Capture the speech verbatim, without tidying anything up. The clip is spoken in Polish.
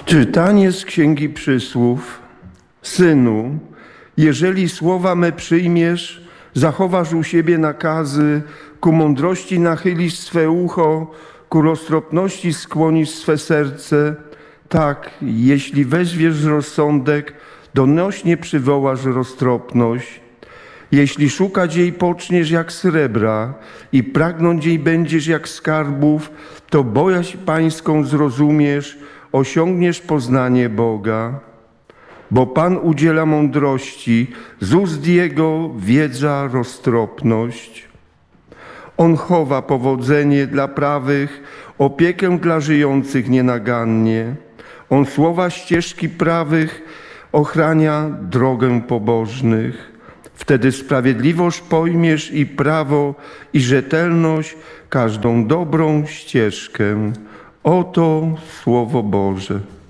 Czytanie z Księgi Przysłów. Synu, jeżeli słowa me przyjmiesz, zachowasz u siebie nakazy, ku mądrości nachylisz swe ucho, ku roztropności skłonisz swe serce, tak, jeśli weźmiesz rozsądek, donośnie przywołasz roztropność. Jeśli szukać jej poczniesz jak srebra i pragnąć jej będziesz jak skarbów, to bojaźń pańską zrozumiesz, osiągniesz poznanie Boga. Bo Pan udziela mądrości, z ust Jego wiedza, roztropność. On chowa powodzenie dla prawych, opiekę dla żyjących nienagannie. On słowa ścieżki prawych ochrania drogę pobożnych. Wtedy sprawiedliwość pojmiesz i prawo, i rzetelność, każdą dobrą ścieżkę. Oto Słowo Boże.